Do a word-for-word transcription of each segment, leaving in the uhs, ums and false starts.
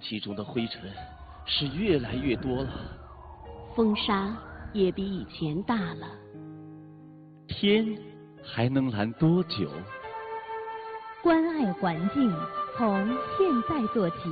气中的灰尘是越来越多了， 风沙也比以前大了。 天还能蓝多久？ 关爱环境，从现在做起。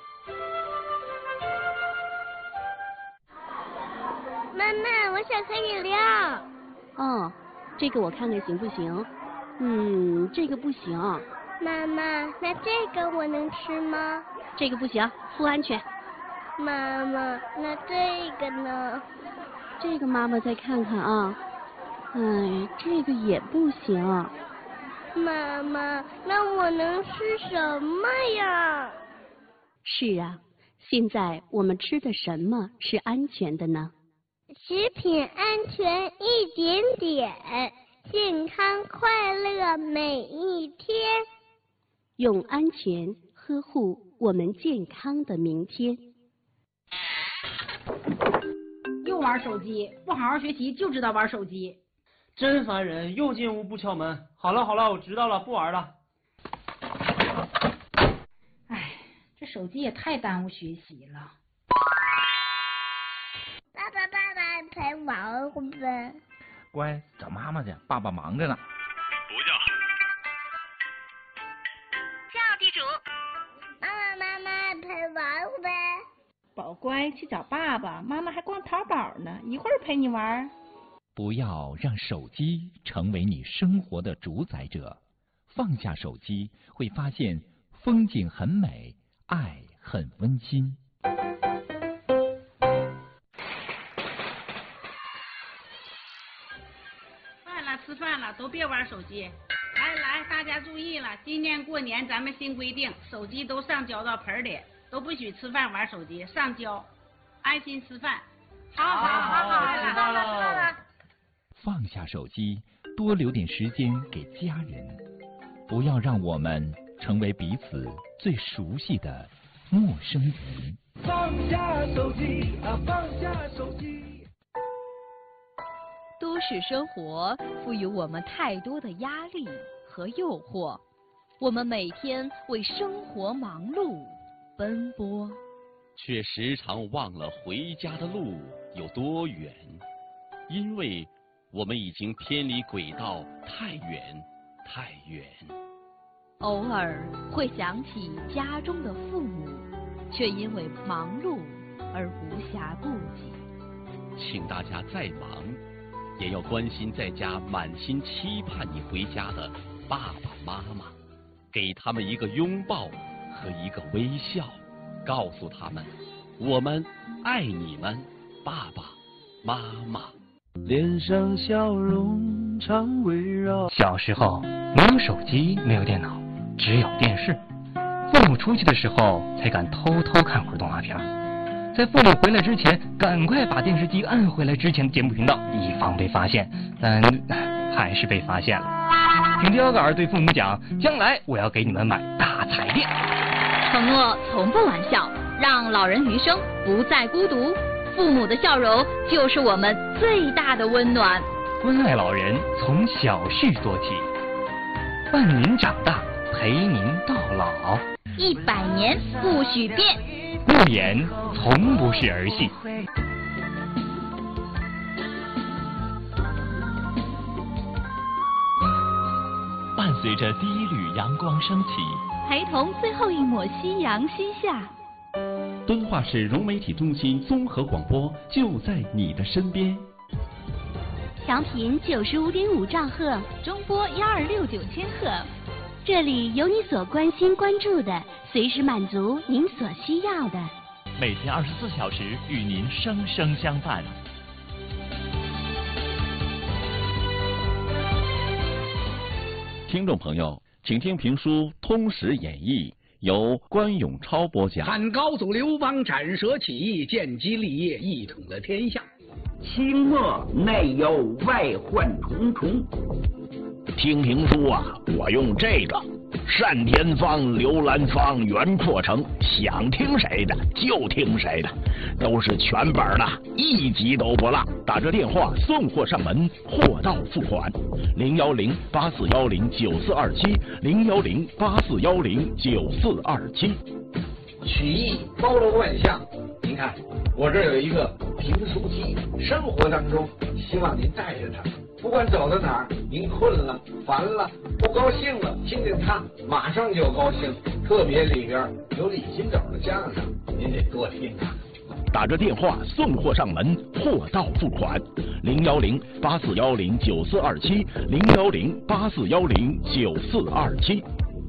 妈妈，我想喝饮料。 哦，这个我看看行不行？嗯，这个不行。 妈妈，那这个我能吃吗？ 这个不行，不安全。 妈妈，那这个呢？ 这个妈妈再看看啊。哎，这个也不行。 妈妈，那我能吃什么呀？ 是啊，现在我们吃的什么是安全的呢？ 食品安全一点点，健康快乐每一天。 用安全呵护我们健康的明天。 又玩手机，不好好学习就知道玩手机， 真烦人！又进屋不敲门。好了好了，我知道了，不玩了。 哎，这手机也太耽误学习了。 爸爸爸爸陪玩会呗。 乖，找妈妈去，爸爸忙着呢。 不叫。 叫地主。妈妈妈妈陪玩会呗。 宝乖，去找爸爸，妈妈还逛淘宝呢，一会儿陪你玩。 不要让手机成为你生活的主宰者，放下手机，会发现风景很美，爱很温馨。 饭了，吃饭了，都别玩手机。来来，大家注意了，今年过年咱们新规定，手机都上交到盆里，都不许吃饭玩手机，上交，安心吃饭。好好好好， 知道了。 放下手机，多留点时间给家人，不要让我们成为彼此最熟悉的陌生人。 放下手机啊，放下手机。 都市生活赋予我们太多的压力和诱惑，我们每天为生活忙碌奔波， 却时常忘了回家的路有多远，因为我们已经偏离轨道太远太远。 偶尔会想起家中的父母，却因为忙碌而无暇顾及。 请大家再忙，也要关心在家满心期盼你回家的爸爸妈妈，给他们一个拥抱和一个微笑，告诉他们我们爱你们，爸爸妈妈。 脸上笑容常围绕。 小时候没有手机，没有电脑，只有电视。父母出去的时候才敢偷偷看会儿动画片，在父母回来之前赶快把电视机按回来之前的节目频道，以防被发现，但还是被发现了。挺着腰杆对父母讲，将来我要给你们买大彩电。 承诺从不玩笑，让老人余生不再孤独，父母的笑容就是我们最大的温暖。 关爱老人从小事做起，伴您长大，陪您到老。 一百年不许变， 诺言从不是儿戏。 伴随着第一缕阳光升起， 陪同最后一抹夕阳西下。 敦化市融媒体中心综合广播就在你的身边。 调频九十五点五兆赫， 中波幺二六九千赫。 这里有你所关心关注的，随时满足您所需要的。 每天二十四小时与您生生相伴。 听众朋友，请听评书《通史演义》，由关永超播讲。 汉高祖刘邦斩蛇起义，建基立业，一统了天下。 清末内忧外患重重。 听评书啊，我用这个单田芳、刘兰芳、袁阔成，想听谁的就听谁的，都是全本的，一集都不落。打这电话送货上门，货到付款。零幺零八四幺零九四二七，零幺零八四幺零九四二七。 曲艺包罗万象。您看，我这儿有一个评书机，生活当中希望您带着它，不管走到哪儿，您困了、烦了、不高兴了，听见它马上就高兴。特别里边有李金斗的相声，您得多听啊。 打着电话送货上门，货到付款，零幺零八四幺零九四二七，零幺零八四幺零九四二七。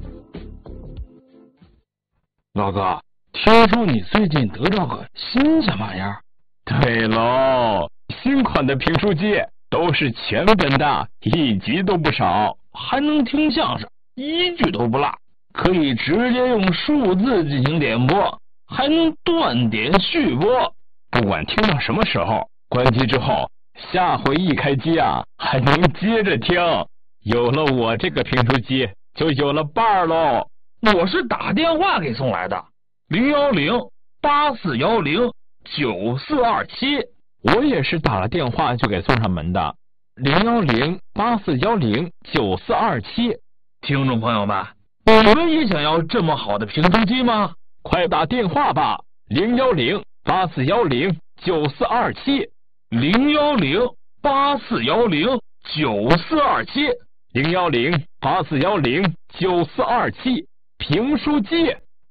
老哥，听说你最近得到个新鲜玩意儿？ 对喽，新款的评书机都是全本的，一集都不少， 还能听相声，一句都不落，可以直接用数字进行点播，还能断点续播， 不管听到什么时候，关机之后，下回一开机啊，还能接着听。有了我这个评书机，就有了伴儿喽。 我是打电话给送来的，零幺零八四幺零九四二七。 我也是打了电话就给送上门的，零幺零八四幺零九四二七。 听众朋友们，你们也想要这么好的评书机吗？ 快打电话吧，零幺零八四幺零九四二七， 零幺零八四幺零九四二七， 零幺零八四幺零九四二七。评书机。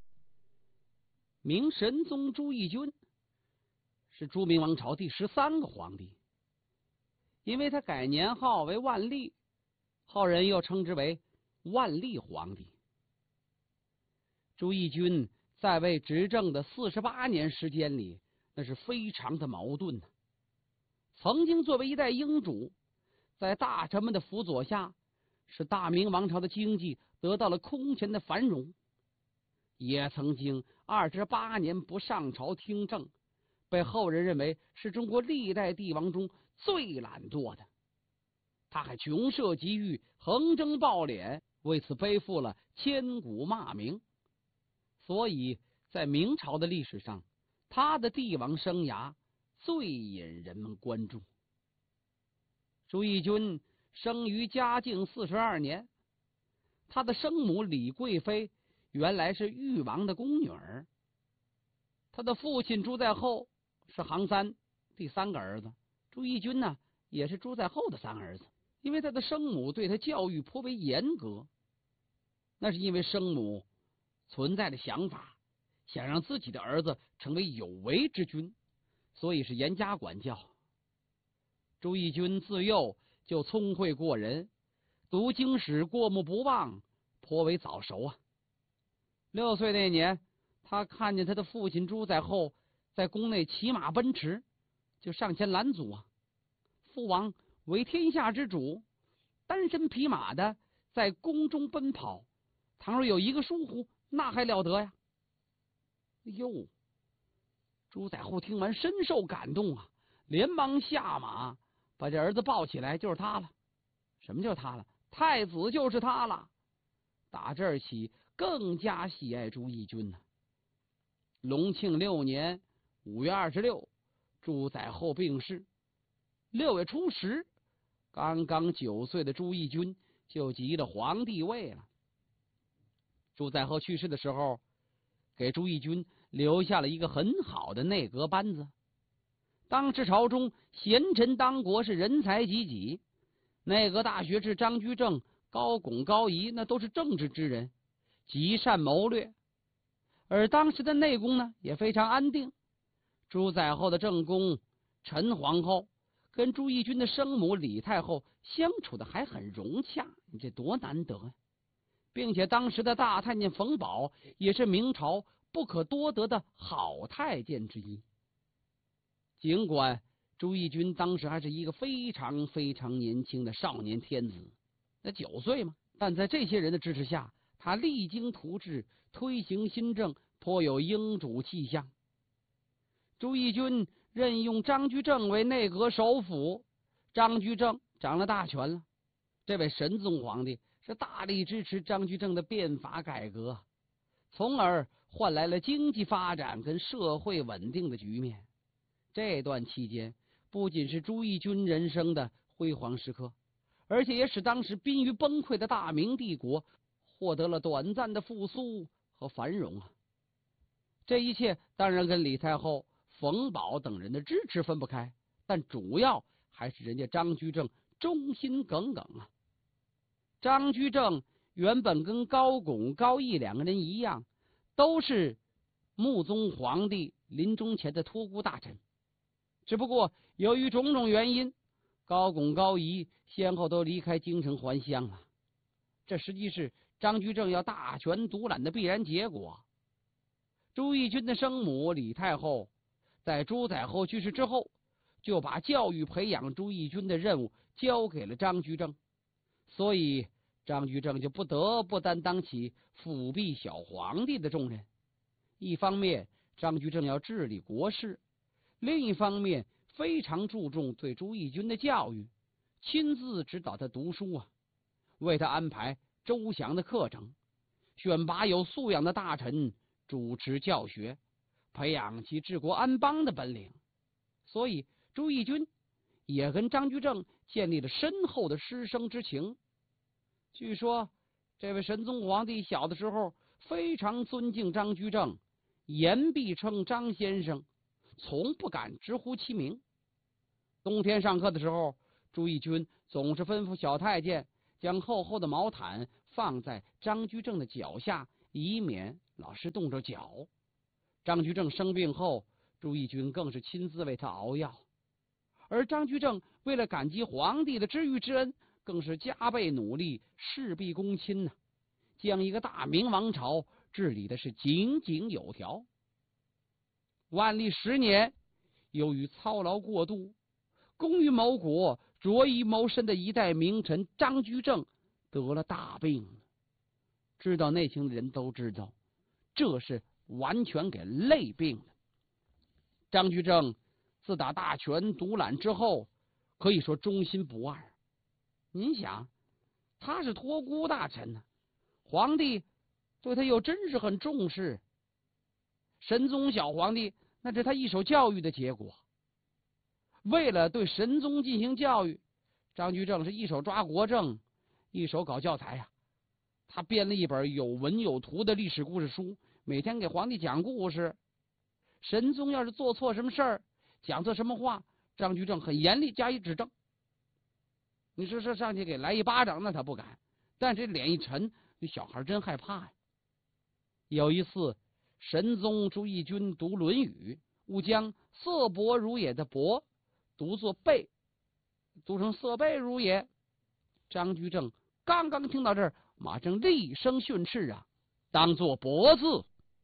明神宗朱翊钧是朱明王朝第十三个皇帝，因为他改年号为万历，后人又称之为万历皇帝。朱翊钧在位执政的四十八年时间里，那是非常的矛盾呢。曾经作为一代英主，在大臣们的辅佐下，使大明王朝的经济得到了空前的繁荣，也曾经二十八年不上朝听政，被后人认为是中国历代帝王中最懒惰的。他还穷奢极欲，横征暴敛，为此背负了千古骂名。所以在明朝的历史上，他的帝王生涯最引人们关注。朱翊钧生于嘉靖四十二年，他的生母李贵妃原来是裕王的宫女儿。他的父亲朱载垕是行三第三个儿子，朱翊钧呢也是朱载垕的三儿子。因为他的生母对他教育颇为严格，那是因为生母存在的想法，想让自己的儿子成为有为之君，所以是严加管教。朱翊钧自幼就聪慧过人，读经史过目不忘，颇为早熟啊。六岁那年，他看见他的父亲朱载垕在宫内骑马奔驰，就上前拦阻啊。父王为天下之主，单身匹马的在宫中奔跑，倘若有一个疏忽，那还了得呀！哎呦，朱载垕听完深受感动啊，连忙下马，把这儿子抱起来，就是他了。什么就是他了？太子就是他了。打这儿起，更加喜爱朱翊钧呢。隆庆六年五月二十六，朱载垕病逝。六月初十，刚刚九岁的朱翊钧就即了皇帝位了。朱载垕去世的时候，给朱翊钧留下了一个很好的内阁班子。当时朝中贤臣当国是人才济济，内阁大学士张居正、高拱、高仪那都是正直之人，极善谋略。而当时的内宫呢也非常安定。朱载垕的正宫陈皇后跟朱翊钧的生母李太后相处的还很融洽，你这多难得呀！并且当时的大太监冯保也是明朝不可多得的好太监之一。尽管朱翊钧当时还是一个非常非常年轻的少年天子，那九岁嘛，但在这些人的支持下，他励精图治，推行新政，颇有英主气象。朱翊钧任用张居正为内阁首辅，张居正掌了大权了。这位神宗皇帝是大力支持张居正的变法改革，从而换来了经济发展跟社会稳定的局面。这段期间不仅是朱翊钧人生的辉煌时刻，而且也使当时濒于崩溃的大明帝国获得了短暂的复苏和繁荣啊。 这一切当然跟李太后、冯保等人的支持分不开，但主要还是人家张居正忠心耿耿啊。张居正原本跟高拱、高义两个人一样，都是穆宗皇帝临终前的托孤大臣，只不过由于种种原因，高拱、高仪先后都离开京城还乡了。这实际是张居正要大权独揽的必然结果。朱翊钧的生母李太后在朱载垕去世之后，就把教育培养朱翊钧的任务交给了张居正，所以张居正就不得不担当起辅弼小皇帝的重任。一方面张居正要治理国事，另一方面非常注重对朱翊钧的教育，亲自指导他读书啊，为他安排周详的课程，选拔有素养的大臣主持教学，培养其治国安邦的本领。所以朱翊钧也跟张居正建立了深厚的师生之情。据说这位神宗皇帝小的时候非常尊敬张居正，言必称张先生，从不敢直呼其名。冬天上课的时候，朱翊钧总是吩咐小太监将厚厚的毛毯放在张居正的脚下，以免老师冻着脚。张居正生病后，朱翊钧更是亲自为他熬药，而张居正为了感激皇帝的知遇之恩，更是加倍努力，事必躬亲呐、啊，将一个大明王朝治理的是井井有条。万历十年，由于操劳过度，功于谋国、卓于谋身的一代名臣张居正得了大病。知道内情的人都知道，这是完全给累病的。张居正自打大权独揽之后，可以说忠心不二。您想，他是托孤大臣呢、啊，皇帝对他又真是很重视。神宗小皇帝那是他一手教育的结果。为了对神宗进行教育，张居正是一手抓国政，一手搞教材呀、啊。他编了一本有文有图的历史故事书，每天给皇帝讲故事。神宗要是做错什么事儿，讲错什么话，张居正很严厉加以指正。你说说上去给来一巴掌，那他不敢，但这脸一沉，那小孩真害怕呀。有一次，神宗朱翊钧读《论语》，误将色薄如也的薄读作贝，读成色贝如也。张居正刚刚听到这儿，马上厉声训斥啊，当作薄字。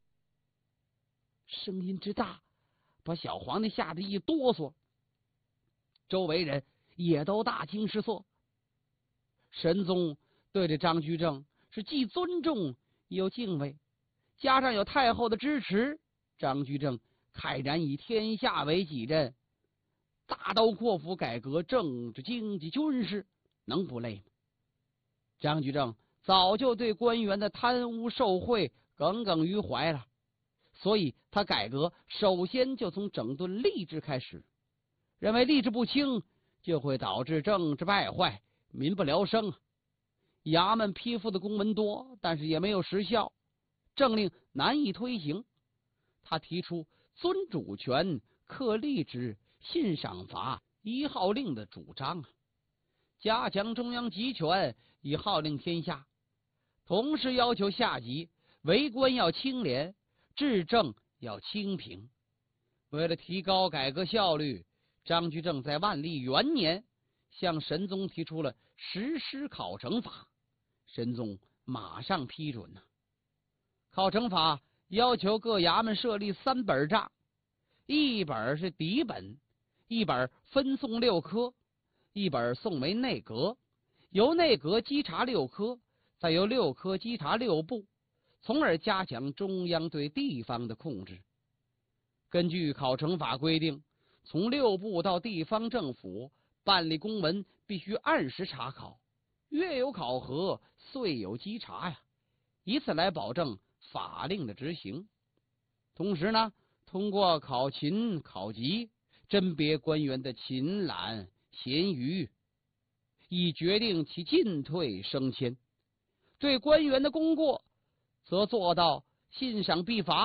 声音之大，把小皇帝吓得一哆嗦，周围人也都大惊失色。神宗对着张居正是既尊重又敬畏，加上有太后的支持，张居正慨然以天下为己任，大刀阔斧改革政治、经济、军事，能不累吗？张居正早就对官员的贪污受贿耿耿于怀了，所以他改革首先就从整顿吏治开始，认为吏治不清就会导致政治败坏，民不聊生。衙门批复的公文多，但是也没有实效，政令难以推行。他提出尊主权、克吏治、信赏罚、一号令的主张啊，加强中央集权，以号令天下。同时要求下级为官要清廉，治政要清平。为了提高改革效率，张居正在万历元年向神宗提出了实施考成法，神宗马上批准呢。考成法要求各衙门设立三本账，一本是底本，一本分送六科，一本送为内阁，由内阁稽查六科，再由六科稽查六部，从而加强中央对地方的控制。根据考成法规定，从六部到地方政府办理公文必须按时查考，月有考核，岁有稽查呀，以此来保证法令的执行。同时呢，通过考勤考级甄别官员的勤懒咸愚，以决定其进退升迁。对官员的功过则做到信赏必罚，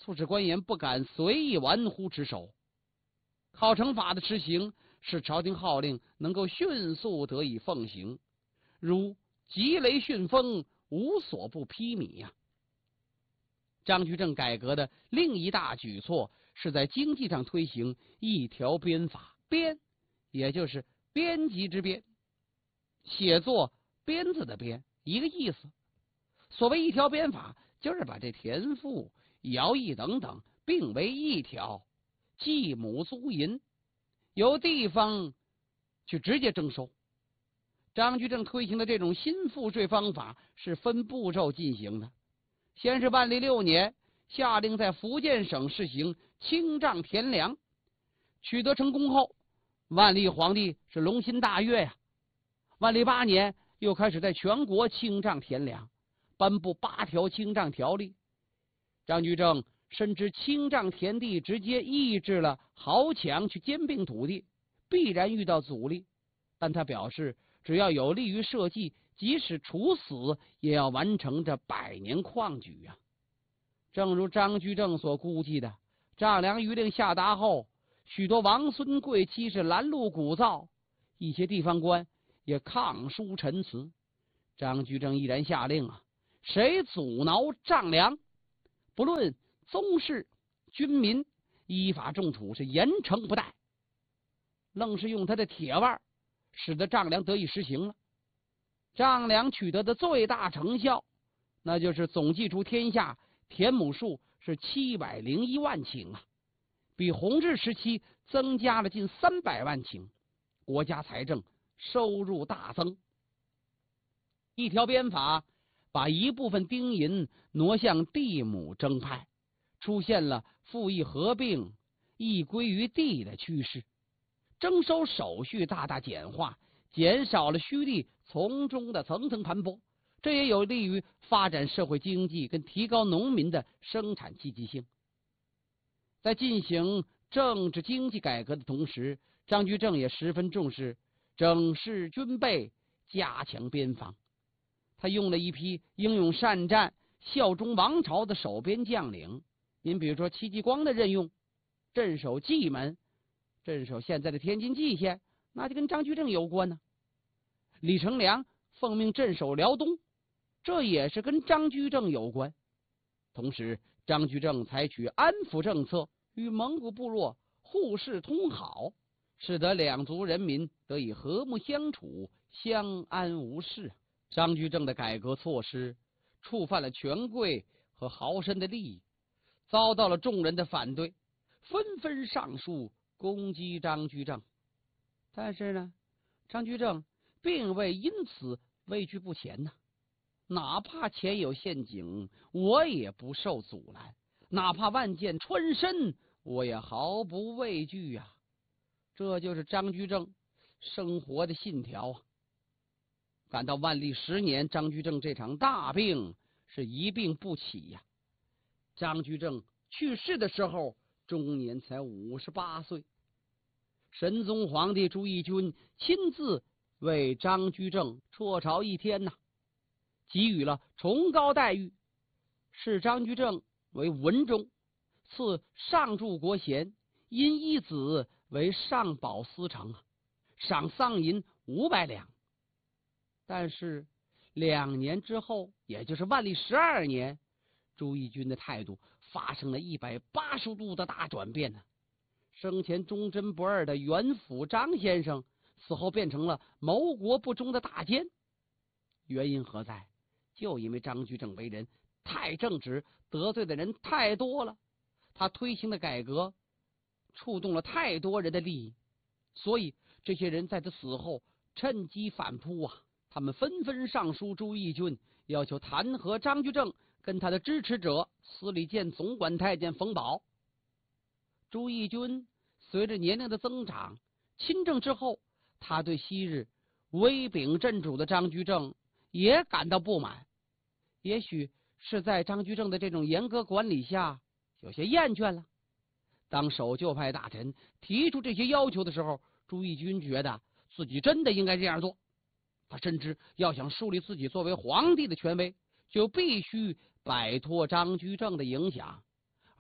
促使官员不敢随意玩忽职守。考成法的实行，使朝廷号令能够迅速得以奉行，如疾雷旋风，无所不披靡呀、啊。张居正改革的另一大举措是在经济上推行一条鞭法，鞭也就是编辑之编，写作鞭子的鞭，一个意思。所谓一条鞭法，就是把这田赋、徭役等等并为一条，计亩租银，由地方去直接征收。张居正推行的这种新赋税方法是分步骤进行的。先是万历六年下令在福建省试行清丈田粮，取得成功后，万历皇帝是龙心大悦呀、啊。万历八年又开始在全国清丈田粮，颁布八条清丈条例。张居正深知清丈田地直接抑制了豪强去兼并土地，必然遇到阻力，但他表示只要有利于社稷，即使处死也要完成这百年旷举啊！正如张居正所估计的，丈量谕令下达后，许多王孙贵戚是拦路鼓噪，一些地方官也抗书陈词。张居正毅然下令啊，谁阻挠丈量，不论宗室军民，依法重处，是严惩不贷。愣是用他的铁腕，使得丈量得以实行了。丈量取得的最大成效，那就是总计出天下田亩数是七百零一万顷啊，比弘治时期增加了近三百万顷，国家财政收入大增。一条鞭法把一部分丁银挪向地亩征派，出现了赋役合并、役归于地的趋势。征收手续大大简化，减少了虚地从中的层层盘剥，这也有利于发展社会经济跟提高农民的生产积极性。在进行政治经济改革的同时，张居正也十分重视整饰军备，加强边防。他用了一批英勇善战、效忠王朝的守边将领，您比如说戚继光的任用，镇守蓟门，镇守现在的天津蓟县，那就跟张居正有关呢。李成梁奉命镇守辽东，这也是跟张居正有关。同时，张居正采取安抚政策，与蒙古部落互市通好，使得两族人民得以和睦相处，相安无事。张居正的改革措施触犯了权贵和豪绅的利益，遭到了众人的反对，纷纷上书攻击张居正。但是呢，张居正并未因此畏惧不前呢，哪怕前有陷阱，我也不受阻拦；哪怕万箭穿身，我也毫不畏惧呀、啊。这就是张居正生活的信条啊。赶到万历十年，张居正这场大病是一病不起呀、啊。张居正去世的时候，终年才五十八岁。神宗皇帝朱翊钧亲自为张居正辍朝一天呐、啊，给予了崇高待遇，视张居正为文忠，赐上柱国衔，因一子为上宝司丞，赏丧银五百两。但是两年之后，也就是万历十二年，朱翊钧的态度发生了一百八十度的大转变呢、啊。生前忠贞不二的元辅张先生，死后变成了谋国不忠的大奸。原因何在？就因为张居正为人太正直，得罪的人太多了，他推行的改革触动了太多人的利益，所以这些人在他死后趁机反扑啊！他们纷纷上书朱翊钧，要求弹劾张居正跟他的支持者司礼监总管太监冯保。朱翊钧随着年龄的增长，亲政之后，他对昔日威秉镇主的张居正也感到不满，也许是在张居正的这种严格管理下有些厌倦了。当守旧派大臣提出这些要求的时候，朱翊钧觉得自己真的应该这样做。他深知要想树立自己作为皇帝的权威，就必须摆脱张居正的影响，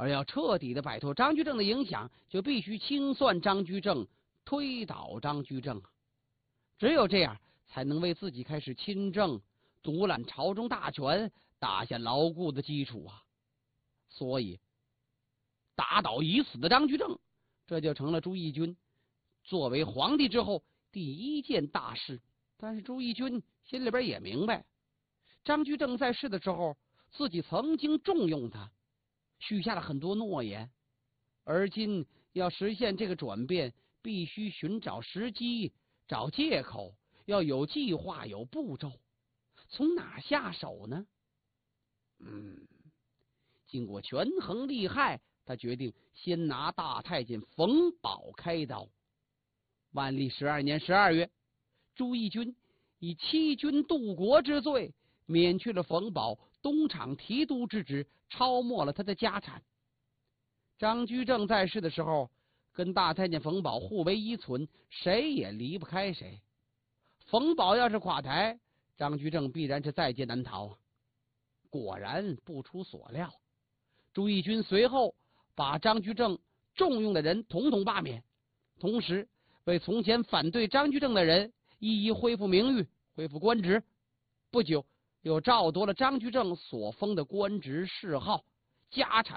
而要彻底的摆脱张居正的影响，就必须清算张居正，推倒张居正。只有这样，才能为自己开始亲政、独揽朝中大权打下牢固的基础啊！所以，打倒已死的张居正，这就成了朱翊钧作为皇帝之后第一件大事。但是朱翊钧心里边也明白，张居正在世的时候，自己曾经重用他，许下了很多诺言，而今要实现这个转变，必须寻找时机，找借口，要有计划，有步骤。从哪下手呢？嗯，经过权衡利害，他决定先拿大太监冯保开刀。万历十二年十二月，朱翊钧以欺君渡国之罪，免去了冯保东厂提督之职，抄没了他的家产。张居正在世的时候，跟大太监冯保互为依存，谁也离不开谁。冯保要是垮台，张居正必然是在劫难逃。果然不出所料，朱翊钧随后把张居正重用的人统统罢免，同时为从前反对张居正的人一一恢复名誉，恢复官职。不久，又赵夺了张居正所封的官职谥号、家产。